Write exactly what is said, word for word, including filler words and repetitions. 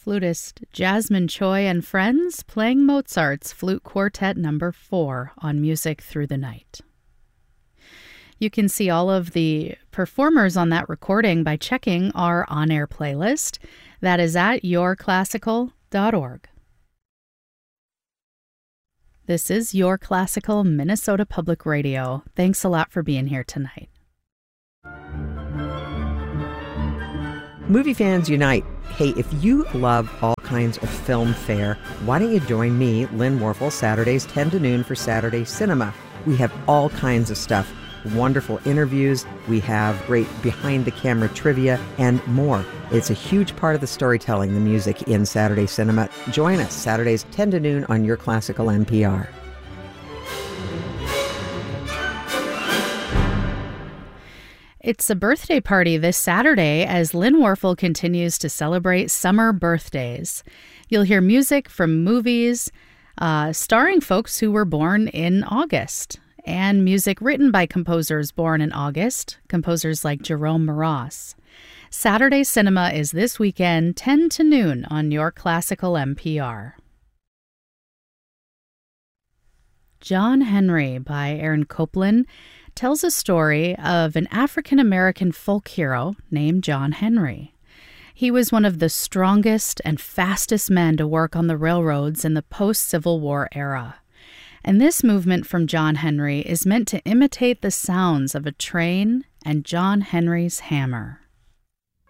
flutist Jasmine Choi and friends playing Mozart's Flute Quartet number four on Music Through the Night. You can see all of the performers on that recording by checking our on-air playlist. That is at your classical dot org. This is Your Classical Minnesota Public Radio. Thanks a lot for being here tonight. Movie fans unite. Hey, if you love all kinds of film fare, why don't you join me, Lynn Warfel, Saturdays ten to noon for Saturday Cinema. We have all kinds of stuff. Wonderful interviews, we have great behind-the-camera trivia, and more. It's a huge part of the storytelling, the music in Saturday Cinema. Join us Saturdays ten to noon on Your Classical N P R. It's a birthday party this Saturday as Lynn Warfel continues to celebrate summer birthdays. You'll hear music from movies uh, starring folks who were born in August, and music written by composers born in August, composers like Jerome Moross. Saturday Cinema is this weekend, ten to noon on Your Classical N P R. John Henry by Aaron Copland tells a story of an African-American folk hero named John Henry. He was one of the strongest and fastest men to work on the railroads in the post-Civil War era. And this movement from John Henry is meant to imitate the sounds of a train and John Henry's hammer.